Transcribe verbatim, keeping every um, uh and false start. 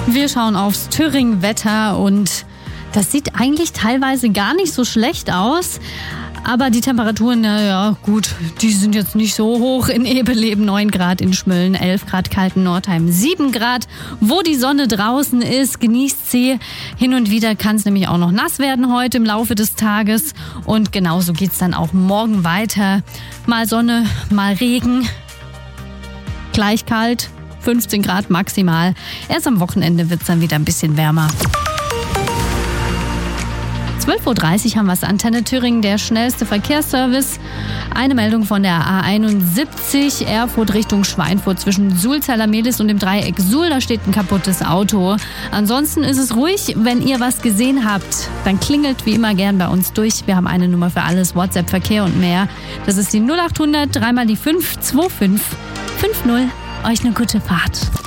Wir schauen aufs Thüringen-Wetter und das sieht eigentlich teilweise gar nicht so schlecht aus. Aber die Temperaturen, naja, gut, die sind jetzt nicht so hoch. In Ebeleben neun Grad, in Schmölln elf Grad, Kalten-Nordheim sieben Grad. Wo die Sonne draußen ist, genießt sie. Hin und wieder kann es nämlich auch noch nass werden heute im Laufe des Tages. Und genauso geht's dann auch morgen weiter. Mal Sonne, mal Regen. Gleich kalt, fünfzehn Grad maximal. Erst am Wochenende wird's dann wieder ein bisschen wärmer. zwölf Uhr dreißig haben wir es. Antenne Thüringen, der schnellste Verkehrsservice. Eine Meldung von der A einundsiebzig, Erfurt Richtung Schweinfurt zwischen Sulzerla-Mehlis und dem Dreieck Suhl. Da steht ein kaputtes Auto. Ansonsten ist es ruhig. Wenn ihr was gesehen habt, dann klingelt wie immer gern bei uns durch. Wir haben eine Nummer für alles, WhatsApp, Verkehr und mehr. Das ist die null acht hundert, dreimal die fünf, zwei fünf fünf null. Euch eine gute Fahrt.